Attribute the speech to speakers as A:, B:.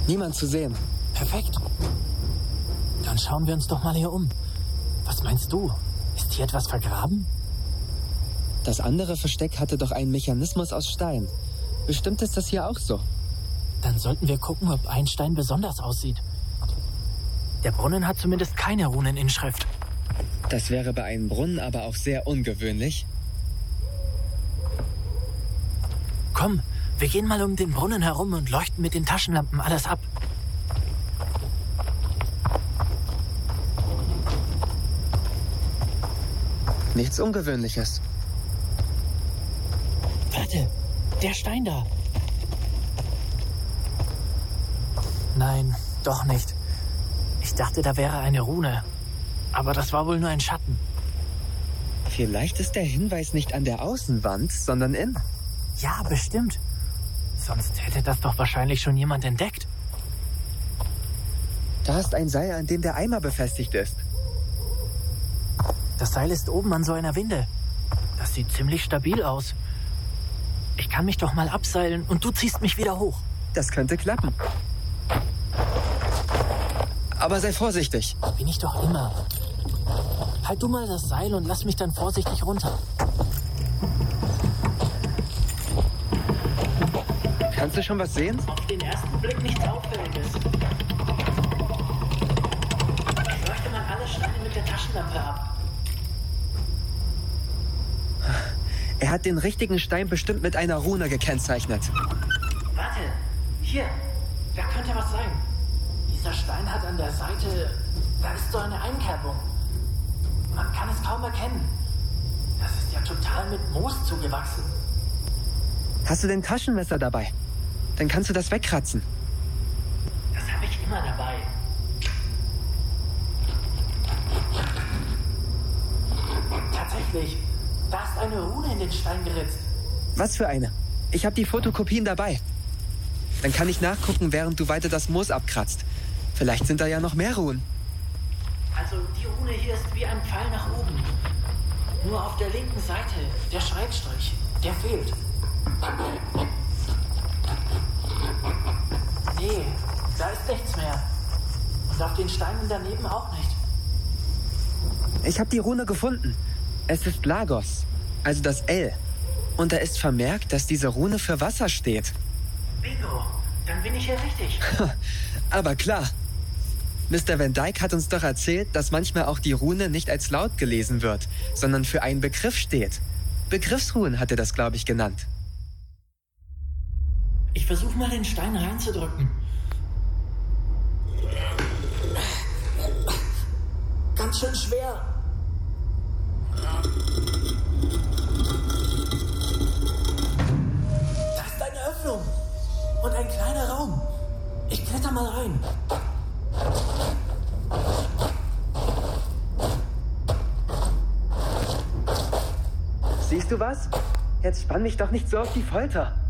A: Niemand zu sehen.
B: Perfekt. Dann schauen wir uns doch mal hier um. Was meinst du? Ist hier etwas vergraben?
A: Das andere Versteck hatte doch einen Mechanismus aus Stein. Bestimmt ist das hier auch so.
B: Dann sollten wir gucken, ob ein Stein besonders aussieht. Der Brunnen hat zumindest keine Runeninschrift.
A: Das wäre bei einem Brunnen aber auch sehr ungewöhnlich.
B: Komm, wir gehen mal um den Brunnen herum und leuchten mit den Taschenlampen alles ab.
A: Nichts Ungewöhnliches.
B: Warte, der Stein da. Nein, doch nicht. Ich dachte, da wäre eine Rune. Aber das war wohl nur ein Schatten.
A: Vielleicht ist der Hinweis nicht an der Außenwand, sondern innen.
B: Ja, bestimmt. Sonst hätte das doch wahrscheinlich schon jemand entdeckt.
A: Da ist ein Seil, an dem der Eimer befestigt ist.
B: Das Seil ist oben an so einer Winde. Das sieht ziemlich stabil aus. Ich kann mich doch mal abseilen und du ziehst mich wieder hoch.
A: Das könnte klappen. Aber sei vorsichtig.
B: Bin ich doch immer. Halt du mal das Seil und lass mich dann vorsichtig runter.
A: Kannst du schon was sehen?
B: Auf den ersten Blick nichts Auffälliges. Ich leuchte mal alle Steine mit der Taschenlampe ab.
A: Er hat den richtigen Stein bestimmt mit einer Rune gekennzeichnet.
B: Warte, hier, da könnte was sein. Dieser Stein hat an der Seite, da ist so eine Einkerbung. Man kann es kaum erkennen. Das ist ja total mit Moos zugewachsen.
A: Hast du den Taschenmesser dabei? Dann kannst du das wegkratzen.
B: Das habe ich immer dabei. Tatsächlich, da ist eine Rune in den Stein geritzt.
A: Was für eine? Ich habe die Fotokopien dabei. Dann kann ich nachgucken, während du weiter das Moos abkratzt. Vielleicht sind da ja noch mehr Runen.
B: Also die Rune hier ist wie ein Pfeil nach oben. Nur auf der linken Seite, der Schrägstrich, der fehlt. Nee, da ist nichts mehr. Und auf den Steinen daneben auch nicht.
A: Ich habe die Rune gefunden. Es ist Lagos, also das L. Und da ist vermerkt, dass diese Rune für Wasser steht.
B: Bingo, dann bin ich hier richtig.
A: Aber klar. Mr. Van Dyke hat uns doch erzählt, dass manchmal auch die Rune nicht als Laut gelesen wird, sondern für einen Begriff steht. Begriffsruhen hat er das, glaube ich, genannt.
B: Ich versuche mal den Stein reinzudrücken. Ganz schön schwer. Da ist eine Öffnung und ein kleiner Raum. Ich kletter mal rein.
A: Siehst du was? Jetzt spann mich doch nicht so auf die Folter.